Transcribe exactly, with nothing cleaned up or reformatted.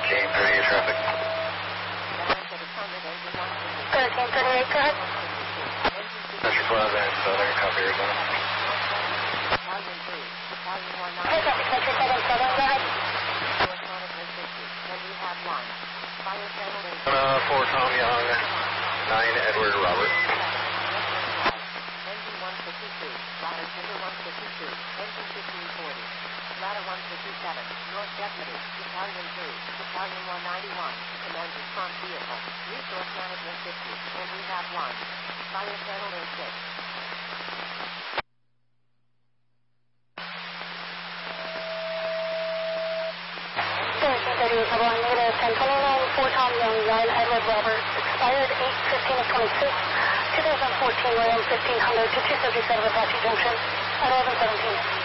thirteen thirty-eight traffic. thirteen thirty-eight, go ahead. Metro Plaza and Southern, copy Arizona. Okay, copy, Metro seven Southern, go ahead. Uh, four Tom Young, nine Edward Robert. Engine one fifty-two, ladder Timber one fifty-two, engine fifteen forty, ladder one fifty-seven, North Deputy, Battalion three, Battalion one ninety-one, command response vehicle, resource management fifty, and rehab one, fire channel oh six. thirteen thirty-eight, double one, negative ten twenty-nine, four Tom Young, nine Edward Robert, expired eight fifteen of twenty-six, two thousand fourteen Ram fifteen hundred to two seventy-seven Apache Junction, at eleven seventeen.